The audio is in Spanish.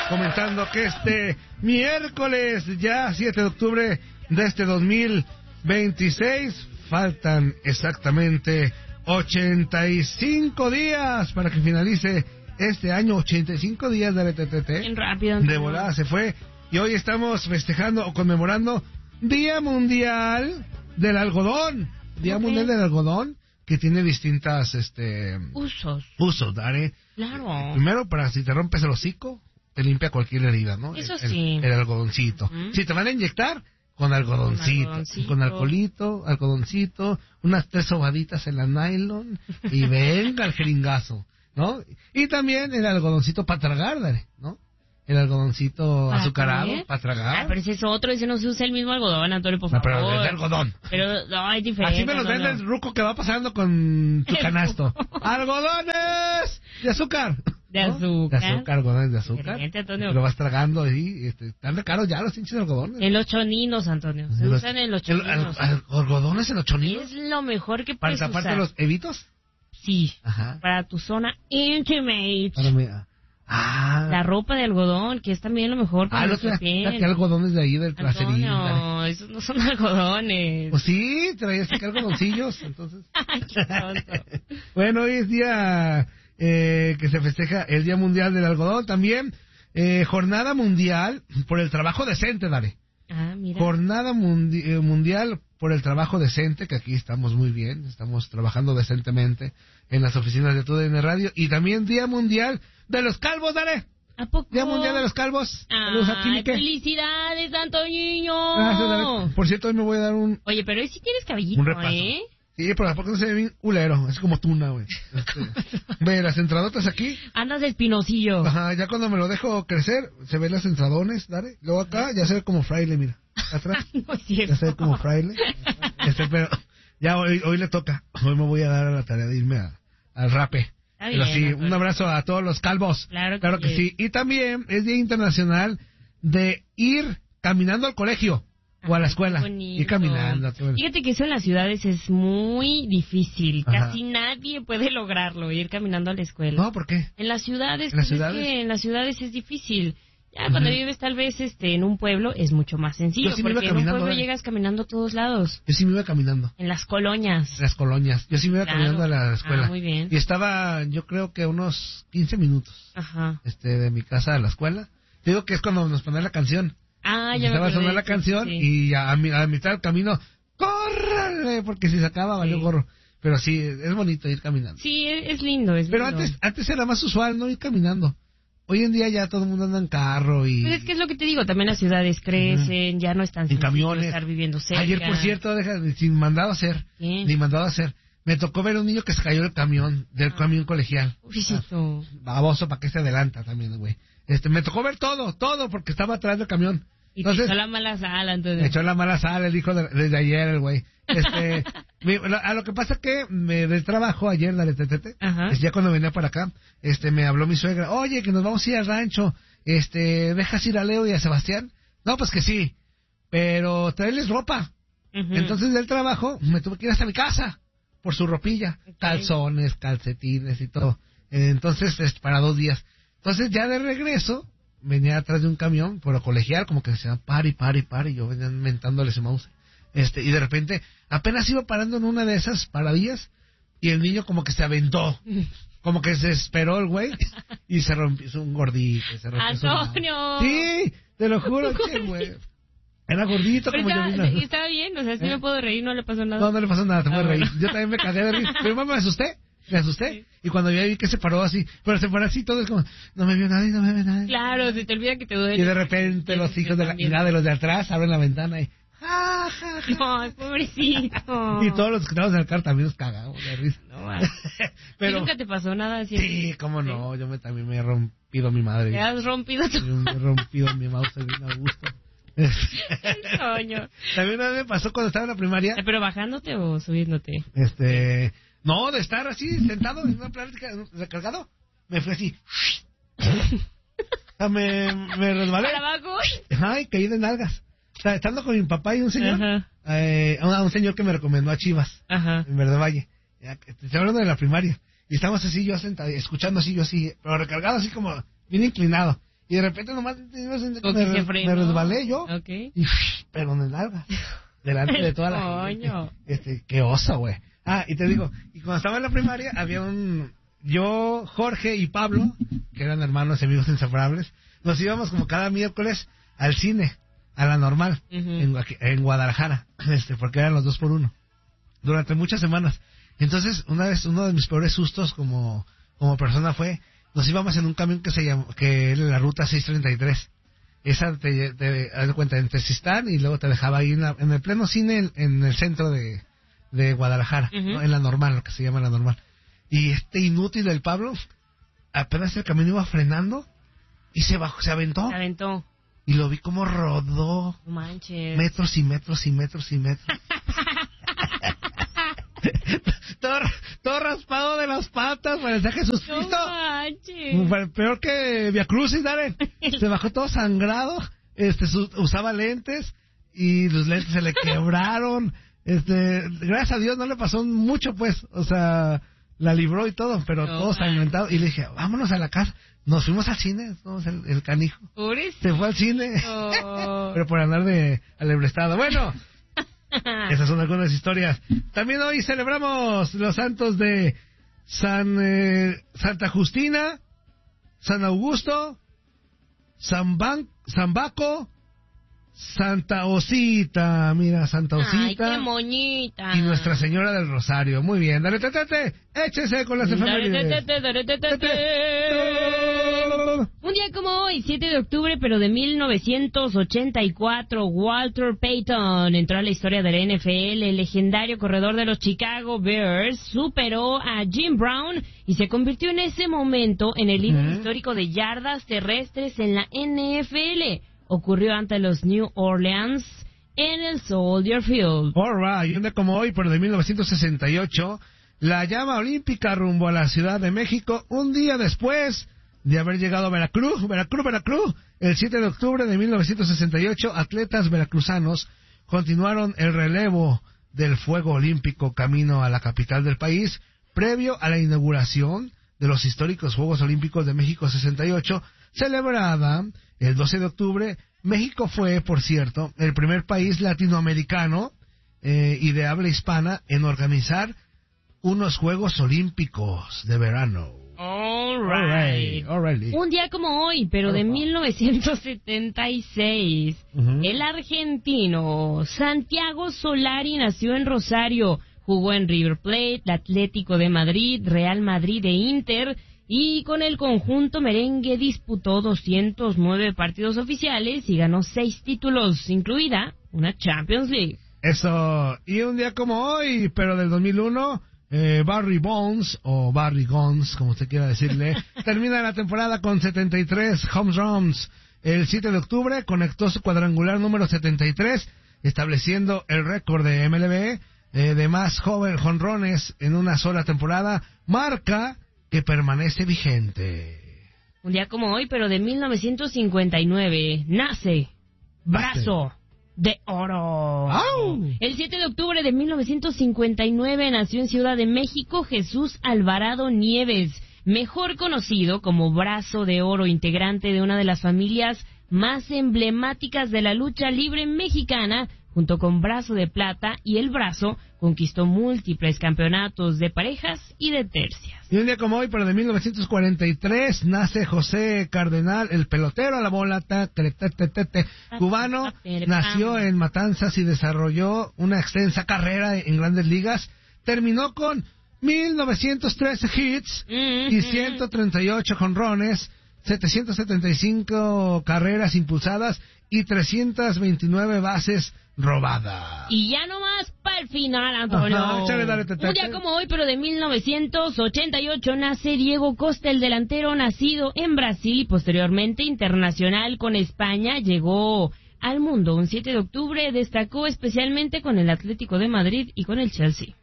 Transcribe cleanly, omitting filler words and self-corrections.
comentando que este miércoles, ya 7 de octubre de este 2026, faltan exactamente 85 días para que finalice este año. 85 días de RTTT. Bien rápido. De volada se fue. Y hoy estamos festejando o conmemorando Día Mundial del Algodón. Día Mundial del Algodón, que tiene distintas usos, Dare. Claro. Primero, para si te rompes el hocico, te limpia cualquier herida, ¿no? Eso sí. El algodoncito. Si te van a inyectar, con algodoncito. Con alcoholito, algodoncito, unas 3 sobaditas en la nylon y venga el jeringazo, ¿no? Y también el algodoncito para tragar, Dare, ¿no? El algodoncito azucarado para tragar. Ah, pero ese es otro, ese no se usa el mismo algodón, Antonio, por favor. No, pero es de algodón. Pero no, es diferente. Así me los vende el ruco que va pasando con su canasto. ¡Algodones de azúcar! De azúcar. De azúcar, algodones de azúcar. Diferente, Antonio. Lo vas tragando y están de caros ya los hinches algodones. En los choninos, Antonio. Se usan en los choninos. ¿Algodones en los choninos? Es lo mejor que puedes usar. ¿Para taparte los evitos? Sí. Ajá. Para tu zona intimate. Para mí, la ropa de algodón, que es también lo mejor para nuestra piel. ¿Qué algodones de ahí del placerín? No, esos no son algodones. Pues sí, traías que algodoncillos, entonces. Ay, qué tonto. Bueno, hoy es día que se festeja el Día Mundial del Algodón, también Jornada Mundial por el Trabajo Decente, Dare. Ah, mira. Jornada Mundial por el Trabajo Decente, que aquí estamos muy bien, estamos trabajando decentemente en las oficinas de TUDN Radio, y también Día Mundial de los Calvos, Dare. ¿A poco? Día Mundial de los Calvos. Saludos a Quimique. ¡Felicidades, Santo Niño! Gracias, Dare. Por cierto, hoy me voy a dar Oye, pero hoy sí tienes cabellito, un repaso. ¿eh? Sí, pero ¿por qué no se ve bien culero? Es como tuna, güey. Ve, las entradotas aquí. Andas de espinosillo. Ajá, ya cuando me lo dejo crecer, se ven las entradones, Dare. Luego acá ya se ve como fraile, mira. Atrás. No es cierto. Ya se ve como fraile. Pero ya hoy le toca. Hoy me voy a dar a la tarea de irme al rape. Pero sí, un abrazo a todos los calvos. Claro que sí. Y también es Día Internacional de ir caminando al colegio o a la escuela. Ir caminando. Fíjate que eso en las ciudades es muy difícil. Ajá. Casi nadie puede lograrlo, ir caminando a la escuela. No, ¿por qué? En las ciudades, ¿En las pues ciudades? es que en las ciudades es difícil. Ya cuando vives tal vez en un pueblo es mucho más sencillo, Yo sí me iba porque en un caminando, pueblo llegas caminando a todos lados. Yo sí me iba caminando. En las colonias. Las colonias. Yo sí me iba caminando a la escuela. Muy bien. Y estaba, yo creo que unos 15 minutos. Ajá. De mi casa a la escuela. Te digo que es cuando nos ponen la canción. Ah, ya me estaba acordé, sonando la canción sí. Y a mitad del camino, ¡córrale! Porque si se acaba, valió gorro. Pero sí, es bonito ir caminando. Sí, es lindo, Pero lindo. antes era más usual no ir caminando. Hoy en día ya todo el mundo anda en carro y... Pero es que es lo que te digo, también las ciudades crecen, ya no es tan en sencillo camiones. estar viviendo cerca. Ayer, por cierto, sin mandado a hacer, ni mandado a hacer, me tocó ver un niño que se cayó del camión colegial. Ufisito. Baboso, ¿para qué se adelanta también, güey? Me tocó ver todo, porque estaba atrás del camión. Y te echó la mala sala, entonces. Me echó la mala sala, el hijo desde ayer, el güey. A lo que pasa que del trabajo ayer, la TTT, ya cuando venía para acá, me habló mi suegra, oye, que nos vamos a ir al rancho, ¿dejas ir a Leo y a Sebastián? No, pues que sí, pero traerles ropa. Entonces del trabajo me tuve que ir hasta mi casa, por su ropilla, calzones, calcetines y todo. Entonces, para 2 días. Entonces ya de regreso, venía atrás de un camión, por colegial, como que decía, pare, y yo venía mentándole ese mouse. Y de repente, apenas iba parando en una de esas paradillas, y el niño como que se aventó, como que se esperó el güey, y se rompió, es un gordito, se rompió ¡Antonio! Sí, te lo juro, che, güey. Era gordito como yo. Estaba bien, o sea, sí me puedo reír, no le pasó nada. No le pasó nada, te puedes reír. Yo también me cagué de reír, pero me asusté. Sí. Y cuando ya vi que se paró así, pero se paró así, todo es como, no me vio nadie. Claro, se te olvida que te duele. Y de repente los hijos de los de atrás abren la ventana y, ¡ja! No, pobrecito. Y todos los que estábamos en el carro también nos cagamos de risa. No, pero, ¿y nunca te pasó nada así? Sí, cómo no, yo también me he rompido mi madre. ¿Te has rompido tú? Me he rompido mi mouse bien a gusto. Coño. También una vez me pasó cuando estaba en la primaria. ¿Pero bajándote o subiéndote? No, de estar así, sentado en una plática recargado, me fui así. Me resbalé. ¿Para abajo? Ay, caí de nalgas. O sea, estando con mi papá y un señor, un señor que me recomendó a Chivas, en Verde Valle. Estoy hablando de la primaria. Y estábamos así, yo sentado, escuchando así, yo así, pero recargado así como, bien inclinado. y de repente nomás me resbalé yo, okay. Pero en el nalga, delante de toda la gente. Qué oso, güey. Y te digo, y cuando estaba en la primaria, había yo, Jorge y Pablo, que eran hermanos y amigos inseparables, nos íbamos como cada miércoles al cine, a la Normal, en Guadalajara, porque eran los 2x1, durante muchas semanas. Entonces, una vez, uno de mis peores sustos como persona fue, nos íbamos en un camión que era la ruta 633. Esa te das cuenta, en Tezistán, y luego te dejaba ahí en el pleno cine, en el centro de Guadalajara, ¿no? En la Normal, lo que se llama la Normal. Y inútil del Pablo, apenas el camión iba frenando, y se aventó. Se aventó. Y lo vi como rodó. No manches. Metros y metros y metros y metros. todo raspado de las patas, parecía Jesucristo. No manches. Peor que Via Crucis, dale. Se bajó todo sangrado. Usaba lentes y los lentes se le quebraron. Gracias a Dios no le pasó mucho, pues. O sea, la libró y todo, pero todo sangrentado. Y le dije, vámonos a la casa. Nos fuimos al cine, el canijo. Se fue al cine. Pero por andar de alebrestado. Bueno, esas son algunas historias. También hoy celebramos los santos de Santa Justina, San Augusto, San Baco, Santa Osita. Mira, Santa Osita. Ay, qué moñita. Y Nuestra Señora del Rosario. Muy bien, dale, tete, échese con las efemérides. Un día como hoy, 7 de octubre, pero de 1984, Walter Payton entró a la historia de la NFL. El legendario corredor de los Chicago Bears superó a Jim Brown y se convirtió en ese momento en el líder histórico de yardas terrestres en la NFL. Ocurrió ante los New Orleans en el Soldier Field. All right, un día como hoy, pero de 1968, la llama olímpica rumbo a la Ciudad de México, un día después de haber llegado a Veracruz. El 7 de octubre de 1968, atletas veracruzanos continuaron el relevo del fuego olímpico camino a la capital del país, previo a la inauguración de los históricos Juegos Olímpicos de México 68, celebrada el 12 de octubre. México fue, por cierto, el primer país latinoamericano y de habla hispana en organizar unos Juegos Olímpicos de verano. All right. Un día como hoy, pero de 1976, el argentino Santiago Solari nació en Rosario, jugó en River Plate, Atlético de Madrid, Real Madrid e Inter, y con el conjunto merengue disputó 209 partidos oficiales y ganó 6 títulos, incluida una Champions League. Eso, y un día como hoy, pero del 2001... Barry Bonds, o Barry Guns, como usted quiera decirle, termina la temporada con 73 home runs. El 7 de octubre conectó su cuadrangular número 73, estableciendo el récord de MLB de más jonrones en una sola temporada, marca que permanece vigente. Un día como hoy, pero de 1959, nace Brazo de Oro. ¡Au! El 7 de octubre de 1959 nació en Ciudad de México Jesús Alvarado Nieves, mejor conocido como Brazo de Oro, integrante de una de las familias más emblemáticas de la lucha libre mexicana. Junto con Brazo de Plata y El Brazo, conquistó múltiples campeonatos de parejas y de tercias. Y un día como hoy, pero de 1943, nace José Cardenal, el pelotero a la bola, cubano. Nació en Matanzas y desarrolló una extensa carrera en Grandes Ligas. Terminó con 1913 hits y 138 jonrones, 775 carreras impulsadas y 329 bases robadas. Y ya nomás para el final, Antonio. Un día como hoy, pero de 1988, nace Diego Costa, el delantero nacido en Brasil y posteriormente internacional con España. Llegó al mundo un 7 de octubre, destacó especialmente con el Atlético de Madrid y con el Chelsea.